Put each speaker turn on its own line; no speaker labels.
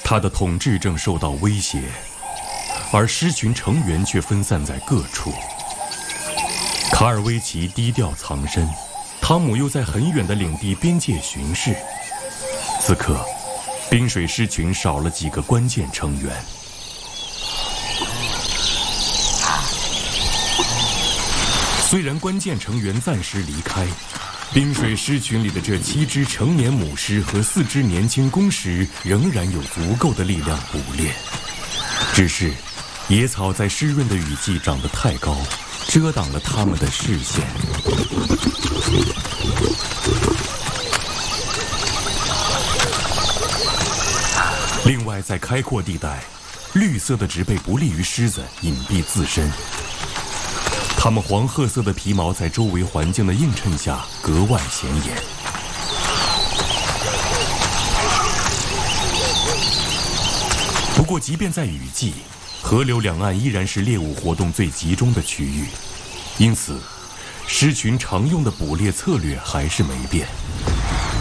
他的统治正受到威胁，而狮群成员却分散在各处。卡尔维奇低调藏身，汤姆又在很远的领地边界巡视。此刻，冰水狮群少了几个关键成员。虽然关键成员暂时离开，冰水狮群里的这7只成年母狮和4只年轻公狮仍然有足够的力量捕猎。只是，野草在湿润的雨季长得太高，遮挡了它们的视线。另外，在开阔地带，绿色的植被不利于狮子隐蔽自身。它们黄褐色的皮毛在周围环境的映衬下格外显眼。不过，即便在雨季，河流两岸依然是猎物活动最集中的区域，因此，狮群常用的捕猎策略还是没变。